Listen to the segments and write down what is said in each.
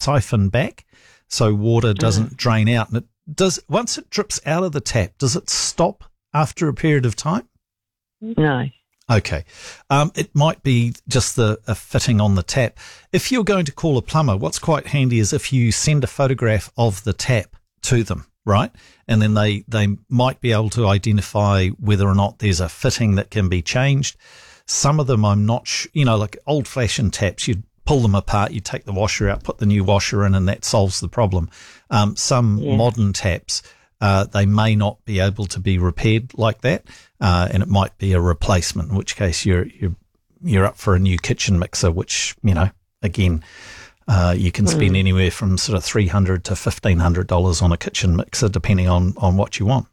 siphon back so water doesn't drain out. And it does, once it drips out of the tap, does it stop after a period of time? No. Okay. It might be just a fitting on the tap. If you're going to call a plumber, what's quite handy is if you send a photograph of the tap to them, right? And then they might be able to identify whether or not there's a fitting that can be changed. Some of them I'm not sure, like old-fashioned taps, you'd pull them apart, you take the washer out, put the new washer in, and that solves the problem. Some modern taps, they may not be able to be repaired like that, and it might be a replacement, in which case you're up for a new kitchen mixer, which, again, you can spend anywhere from sort of $300 to $1,500 on a kitchen mixer, depending on what you want.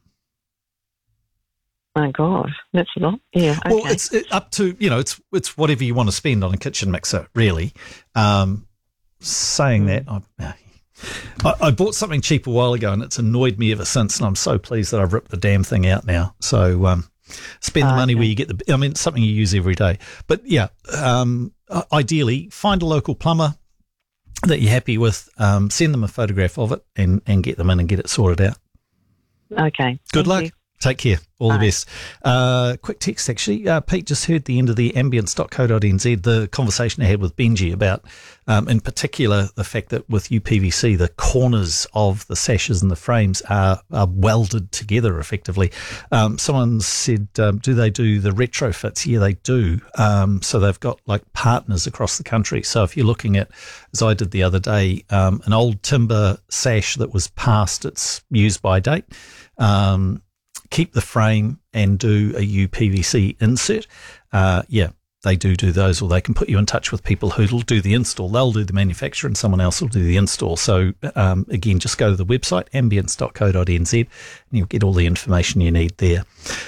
My God, that's a lot. Yeah. Okay. Well, it's up to, it's whatever you want to spend on a kitchen mixer, really. Saying that, I bought something cheap a while ago and it's annoyed me ever since, and I'm so pleased that I've ripped the damn thing out now. So spend the money where you get it's something you use every day. But yeah, ideally find a local plumber that you're happy with, send them a photograph of it and get them in and get it sorted out. Okay. Good luck. You. Take care. All the best. Quick text, actually. Pete, just heard the end of the ambience.co.nz, the conversation I had with Benji about, in particular, the fact that with UPVC, the corners of the sashes and the frames are welded together effectively. Someone said, do they do the retrofits? Yeah, they do. So they've got like partners across the country. So if you're looking at, as I did the other day, an old timber sash that was past its use-by date, keep the frame and do a UPVC insert. They do those, or they can put you in touch with people who'll do the install. They'll do the manufacture and someone else will do the install. So, again, just go to the website, ambience.co.nz, and you'll get all the information you need there.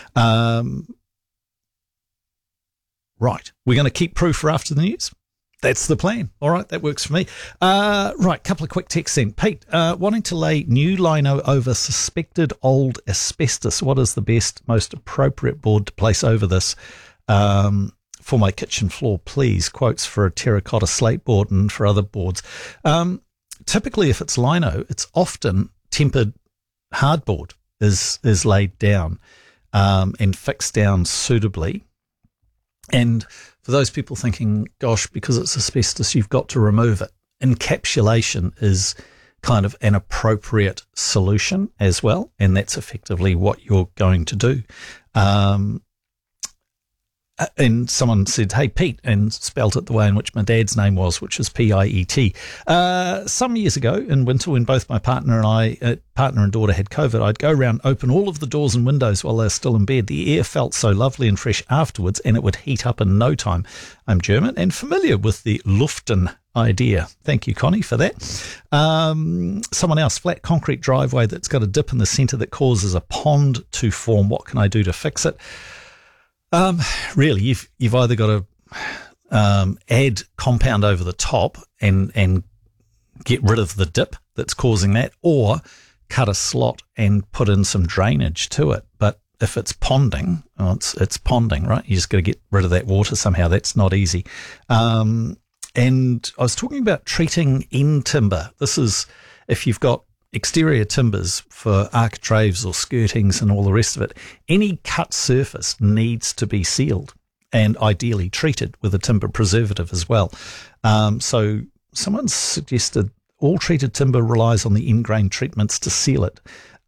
Right. We're going to keep proof for after the news. That's the plan. All right, that works for me. Right, couple of quick texts then. Pete, wanting to lay new lino over suspected old asbestos. What is the best, most appropriate board to place over this for my kitchen floor, please? Quotes for a terracotta slate board and for other boards. Typically, if it's lino, it's often tempered hardboard is laid down and fixed down suitably. And for those people thinking, gosh, because it's asbestos, you've got to remove it, encapsulation is kind of an appropriate solution as well, and that's effectively what you're going to do. And someone said, hey, Pete, and spelt it the way in which my dad's name was, which is Piet. Some years ago in winter, when both my partner and daughter had COVID, I'd go around, open all of the doors and windows while they're still in bed. The air felt so lovely and fresh afterwards, and it would heat up in no time. I'm German and familiar with the Luften idea. Thank you, Connie, for that. Someone else, flat concrete driveway that's got a dip in the centre that causes a pond to form. What can I do to fix it? Really, you've either got to add compound over the top and get rid of the dip that's causing that, or cut a slot and put in some drainage to it. But if it's ponding, it's ponding, right? You just got to get rid of that water somehow. That's not easy. And I was talking about treating end timber. This is if you've got exterior timbers for architraves or skirtings and all the rest of it. Any cut surface needs to be sealed and ideally treated with a timber preservative as well. So someone suggested all treated timber relies on the end-grain treatments to seal it.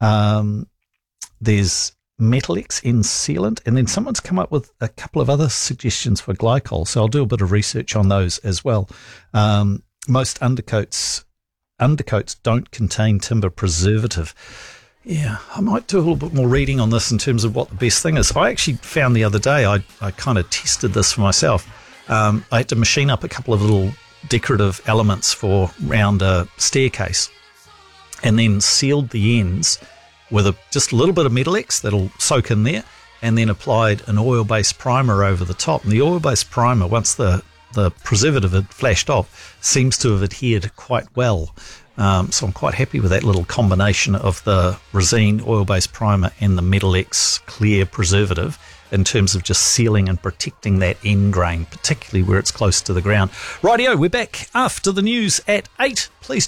There's Metalex End sealant, and then someone's come up with a couple of other suggestions for glycol, so I'll do a bit of research on those as well. Most undercoats don't contain timber preservative. Yeah, I might do a little bit more reading on this in terms of what the best thing is. I actually found the other day, I kind of tested this for myself. I had to machine up a couple of little decorative elements for around a staircase and then sealed the ends with just a little bit of Metalex that'll soak in there, and then applied an oil-based primer over the top. And the oil-based primer, once the preservative had flashed off, seems to have adhered quite well. So I'm quite happy with that little combination of the Resene oil-based primer and the Metalex clear preservative in terms of just sealing and protecting that end grain, particularly where it's close to the ground. Rightio, we're back after the news at 8. Please